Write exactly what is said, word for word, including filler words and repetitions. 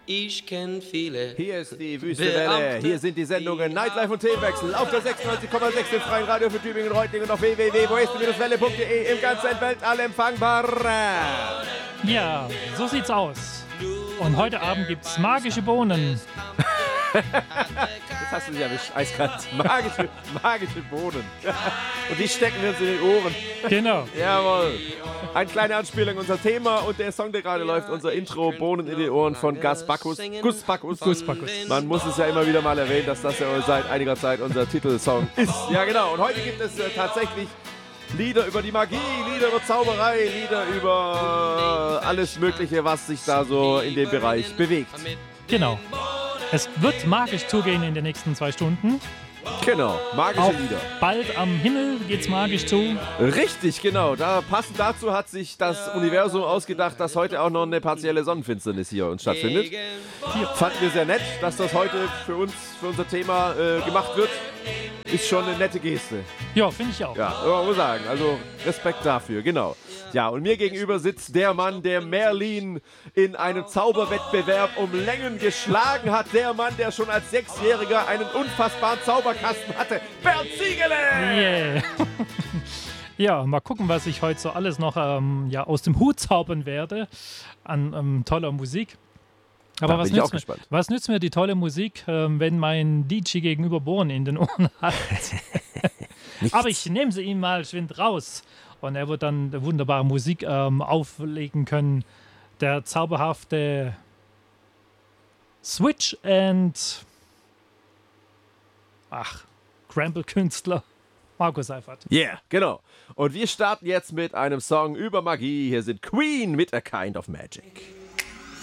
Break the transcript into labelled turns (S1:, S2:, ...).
S1: Ich kenn viele.
S2: Hier ist die Wüstewelle, hier sind die Sendungen Nightlife und Themenwechsel auf der sechsundneunzig Komma sechs im freien Radio für Tübingen, Reutlingen und auf w w w punkt weste punkt de im ganzen Weltall empfangbar.
S3: Ja, so sieht's aus. Und heute Abend gibt's magische Bohnen.
S2: Das hast du dich erwischt, eiskalt. Magische, magische Bohnen. Und die stecken wir uns in den Ohren.
S3: Genau.
S2: Jawohl. Eine kleine Anspielung, unser Thema und der Song, der gerade läuft, unser Intro, Bohnen in den Ohren von Gus Bacchus. Gus Bacchus.
S3: Gus Bacchus.
S2: Man muss es ja immer wieder mal erwähnen, dass das ja seit einiger Zeit unser Titelsong ist. Ja, genau. Und heute gibt es äh, tatsächlich Lieder über die Magie, Lieder über Zauberei, Lieder über alles Mögliche, was sich da so in dem Bereich bewegt.
S3: Genau. Es wird magisch zugehen in den nächsten zwei Stunden.
S2: Genau, magische
S3: Auch
S2: Lieder.
S3: bald am Himmel geht's magisch zu.
S2: Richtig, genau. Da passend dazu hat sich das Universum ausgedacht, dass heute auch noch eine partielle Sonnenfinsternis hier uns stattfindet. Hier fanden wir sehr nett, dass das heute für uns, für unser Thema äh, gemacht wird. Ist schon eine nette Geste.
S3: Ja, finde ich auch.
S2: Ja, man muss sagen. Also Respekt dafür, genau. Ja, und mir gegenüber sitzt der Mann, der Merlin in einem Zauberwettbewerb um Längen geschlagen hat. Der Mann, der schon als Sechsjähriger einen unfassbaren Zauberkasten hatte. Bernd Ziegele!
S3: Yeah. Ja, mal gucken, was ich heute so alles noch ähm, ja, aus dem Hut zaubern werde an ähm, toller Musik. Aber was nützt, mir, was nützt mir die tolle Musik, ähm, wenn mein D J gegenüber Bohnen in den Ohren hat? Aber ich nehme sie ihm mal schwind raus. Und er wird dann wunderbare Musik ähm, auflegen können. Der zauberhafte Switch and ach, Cramble-Künstler Markus Seifert.
S2: Yeah, genau. Und wir starten jetzt mit einem Song über Magie. Hier sind Queen mit A Kind of Magic.